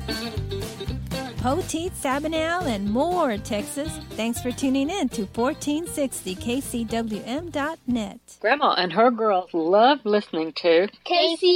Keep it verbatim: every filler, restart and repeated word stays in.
Poteet, Sabinal, and more, Texas. Thanks for tuning in to fourteen sixty K C W M dot net. Grandma and her girls love listening to K C